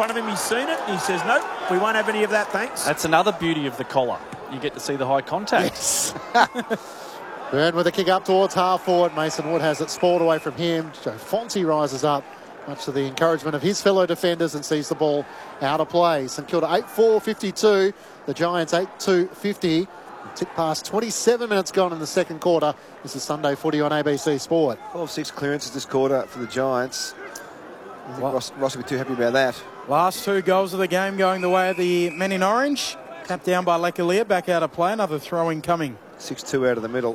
front of him. He's seen it. And he says, nope, we won't have any of that, thanks. That's another beauty of the collar. You get to see the high contact. Yes. Byrne with a kick up towards half forward. Mason Wood has it spoiled away from him. Joe Fonte rises up, much to the encouragement of his fellow defenders, and sees the ball out of play. St Kilda 8-4-52. The Giants 8-2-50. Tick past 27 minutes gone in the second quarter. This is Sunday Footy on ABC Sport. 12-6 clearances this quarter for the Giants. I think Ross will be too happy about that. Last 2 goals of the game going the way of the men in orange. Tapped down by Lekalia, back out of play. Another throw-in coming. 6-2 out of the middle.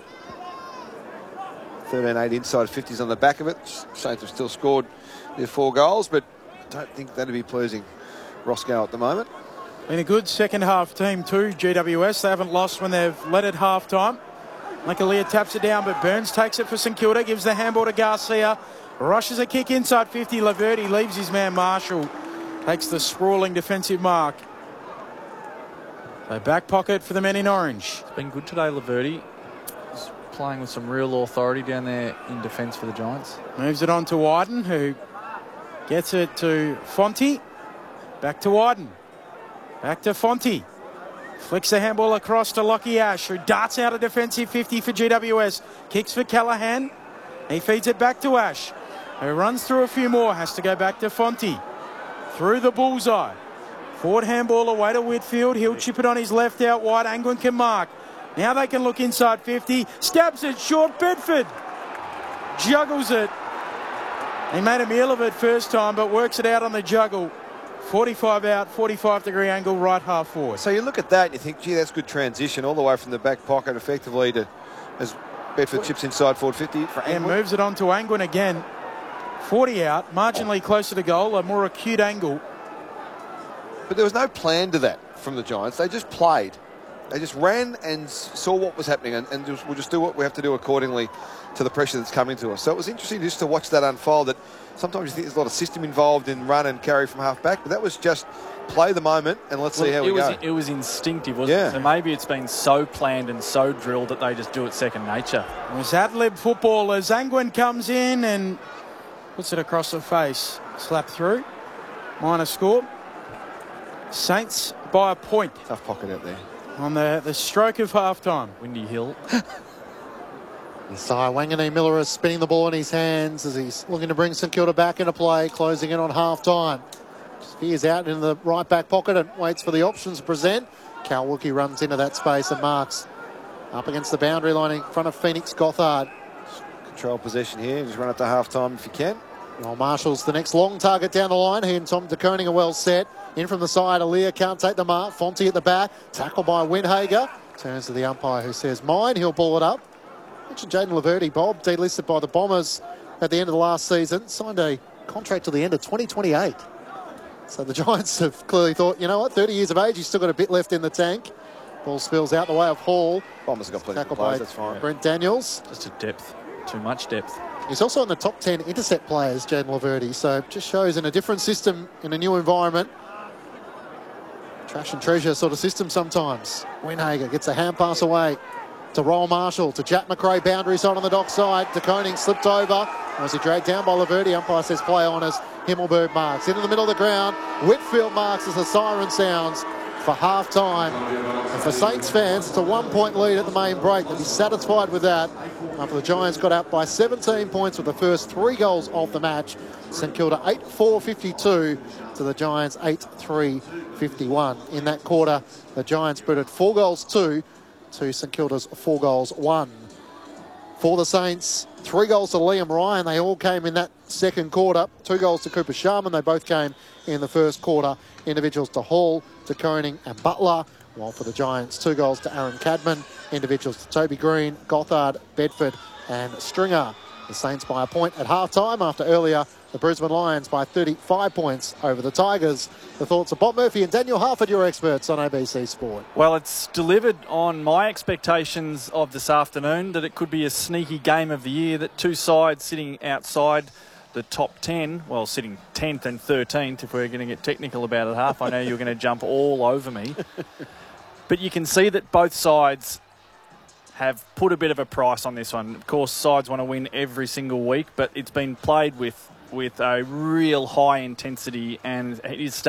13-8 inside 50s on the back of it. Saints have still scored their 4 goals, but I don't think that'd be pleasing Roscoe at the moment. Been a good second half team too, GWS. They haven't lost when they've led at half time. Lekalia taps it down, but Burns takes it for St Kilda, gives the handball to Garcia. Rushes a kick inside 50. Laverty leaves his man Marshall. Takes the sprawling defensive mark. So back pocket for the men in orange. It's been good today, Laverty. He's playing with some real authority down there in defence for the Giants. Moves it on to Wyden, who gets it to Fonte. Back to Wyden. Back to Fonte. Flicks the handball across to Lockie Ash, who darts out a defensive 50 for GWS. Kicks for Callaghan. He feeds it back to Ash, who runs through a few more. Has to go back to Fonte. Through the bullseye. Forward handball away to Whitfield. He'll chip it on his left out wide. Angwin can mark. Now they can look inside 50. Stabs it short. Bedford juggles it. He made a meal of it first time, but works it out on the juggle. 45 out, 45-degree angle, right half forward. So you look at that and you think, gee, that's good transition all the way from the back pocket effectively to as Bedford chips inside forward 50 for Angwin. And moves it on to Angwin again. 40 out, marginally closer to goal, a more acute angle. But there was no plan to that from the Giants. They just played. They just ran and saw what was happening and we'll just do what we have to do accordingly to the pressure that's coming to us. So it was interesting just to watch that unfold. That sometimes you think there's a lot of system involved in run and carry from half back, but that was just play the moment and let's see how we go. It was instinctive, wasn't it? So maybe it's been so planned and so drilled that they just do it second nature. It was ad-lib football as Angwin comes in and puts it across the face. Slap through. Minor score. Saints by a point. Tough pocket out there. On the stroke of half-time. Windy Hill. Isaiah Wanganeen-Miller is spinning the ball in his hands as he's looking to bring St Kilda back into play, closing in on half-time. Spears out in the right back pocket and waits for the options to present. Cal Wilkie runs into that space and marks up against the boundary line in front of Phoenix Gothard. Control possession here. Just run up to half-time if you can. Well, Marshall's the next long target down the line. He and Tom de Koning are well set. In from the side, Aaliyah can't take the mark. Fonte at the back. Tackled by Windhager. Turns to the umpire who says, mine. He'll pull it up. Mentioned Jaden Laverty, Bob, delisted by the Bombers at the end of the last season. Signed a contract to the end of 2028. So the Giants have clearly thought, you know what, 30 years of age, he's still got a bit left in the tank. Ball spills out the way of Hall. Bombers have got plenty of Tackled players, by that's fine. Brent Daniels. Just a depth. Too much depth. He's also in the top 10 intercept players, Jaden Laverty. So it just shows in a different system, in a new environment. Trash and treasure sort of system sometimes. Windhager gets a hand pass away to Roll Marshall, to Jack McRae, boundary side on the dock side. De Koning slipped over. Was he dragged down by Laverty? Umpire says play on as Himmelberg marks. Into the middle of the ground. Whitfield marks as the siren sounds for half-time. And for Saints fans, it's a 1-point lead at the main break. They'll be satisfied with that. After the Giants got out by 17 points with the first 3 goals of the match. St Kilda 8-4-52 to the Giants 8-3-51. In that quarter, the Giants booted 4 goals 2 to St Kilda's 4 goals 1. For the Saints, 3 goals to Liam Ryan. They all came in that second quarter. 2 goals to Cooper Sharman. They both came in the first quarter. Individuals to Hall, to Koning and Butler. While for the Giants, 2 goals to Aaron Cadman. Individuals to Toby Green, Gothard, Bedford and Stringer. The Saints by a point at half-time after earlier the Brisbane Lions by 35 points over the Tigers. The thoughts of Bob Murphy and Daniel Harford, your experts on ABC Sport. Well, it's delivered on my expectations of this afternoon that it could be a sneaky game of the year, that 2 sides sitting outside the top 10, well, sitting 10th and 13th, if we're going to get technical about it, Half. I know you're going to jump all over me. But you can see that both sides have put a bit of a price on this one. Of course, sides want to win every single week, but it's been played with a real high intensity, and it is